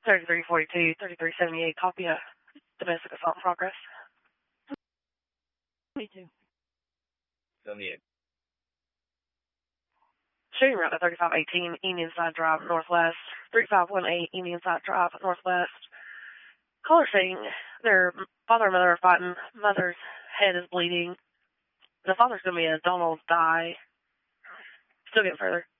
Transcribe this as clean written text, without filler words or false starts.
3342, 3378, copy a domestic assault in progress. Me too. 78. Shooting route to 3518, Indian Side Drive, Northwest. 3518, Indian Side Drive, Northwest. Caller saying their father and mother are fighting. Mother's head is bleeding. The father's going to be a Donald die. Still getting further.